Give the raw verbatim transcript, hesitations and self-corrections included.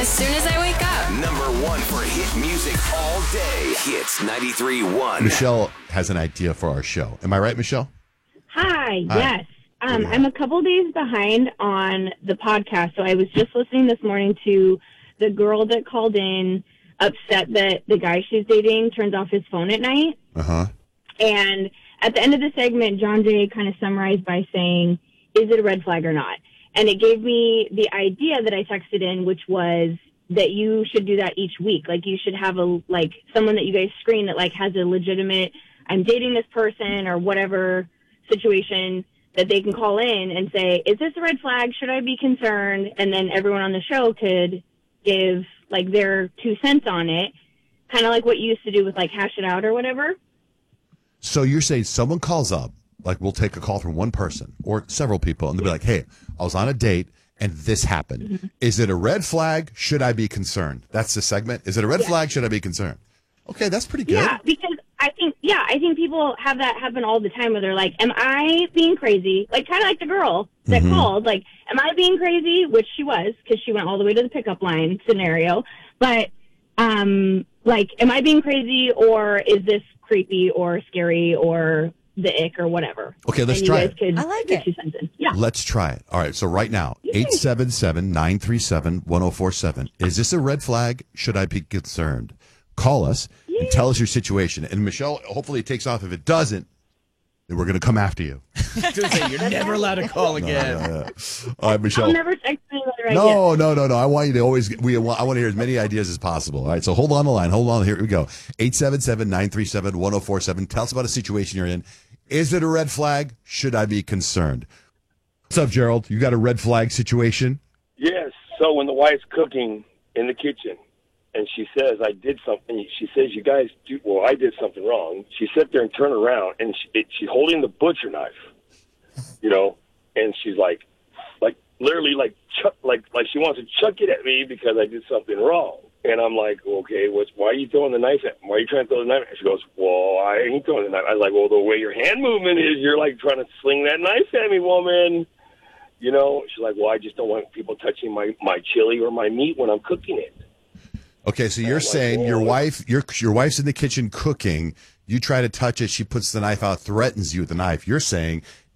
as soon as I wake up. Number one for hit music all day. Hits ninety-three point one. Michelle has an idea for our show. Am I right, Michelle? Hi, Hi. yes. Um, I'm a couple days behind on the podcast, so I was just listening this morning to the girl that called in upset that the guy she's dating turns off his phone at night. Uh-huh. And at the end of the segment, John Jay kind of summarized by saying, is it a red flag or not? And it gave me the idea that I texted in, which was that you should do that each week. Like, you should have a, like, someone that you guys screen that, like, has a legitimate, I'm dating this person or whatever situation, that they can call in and say, is this a red flag? Should I be concerned? And then everyone on the show could give, like, their two cents on it, kind of like what you used to do with, like, Hash It Out or whatever. So you're saying someone calls up, like we'll take a call from one person or several people, and they'll be like, hey, I was on a date and this happened. Mm-hmm. Is it a red flag? Should I be concerned? That's the segment. Is it a red yeah. flag? Should I be concerned? Okay, that's pretty good. Yeah, because I think, yeah, I think people have that happen all the time where they're like, am I being crazy? Like, kind of like the girl that mm-hmm. called, like, am I being crazy? Which she was, because she went all the way to the pickup line scenario. But, um, like, am I being crazy, or is this creepy or scary or the ick or whatever? Okay, let's and try you guys it. Could I like get it. two cents in. Yeah. Let's try it. All right, so right now, eight seven seven, nine three seven, one oh four seven. Is this a red flag? Should I be concerned? Call us yeah. and tell us your situation. And Michelle, hopefully it takes off. If it doesn't, then we're going to come after you. Say, you're never allowed to call again. No, no, no. All right, Michelle. I'll never text another idea. No, no, no, no. I want you to always, we want, I want to hear as many ideas as possible. All right, so hold on the line. Hold on. Here we go. eight seven seven, nine three seven, one oh four seven. Tell us about a situation you're in. Is it a red flag? Should I be concerned? What's up, Gerald? You got a red flag situation? Yes. So when the wife's cooking in the kitchen and she says, I did something, she says, you guys do, well, I did something wrong. She sits there and turn around and she, it, she's holding the butcher knife, you know, and she's like, like literally like, chuck, like, like she wants to chuck it at me because I did something wrong. And I'm like, okay, what's, why are you throwing the knife at me? Why are you trying to throw the knife at me? She goes, well, I ain't throwing the knife. I was like, well, the way your hand movement is, you're like trying to sling that knife at me, woman. You know, she's like, well, I just don't want people touching my, my chili or my meat when I'm cooking it. Okay, so you're like, saying well, your wife, your your wife's in the kitchen cooking. You try to touch it. She puts the knife out, threatens you with the knife. You're saying